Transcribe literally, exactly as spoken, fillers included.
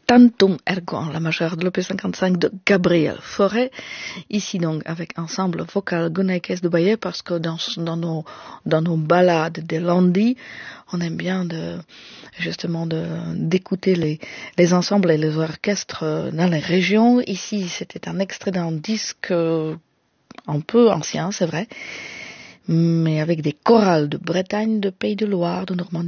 Tantum Ergo, la majeure de l'Op cinquante-cinq de Gabriel Fauré. Ici donc avec ensemble vocal Gonaïkes de Baye, parce que dans, dans nos, dans nos balades des lundis, on aime bien de, justement de, d'écouter les, les ensembles et les orchestres dans les régions. Ici, c'était un extrait d'un disque un peu ancien, c'est vrai, mais avec des chorales de Bretagne, de Pays de Loire, de Normandie,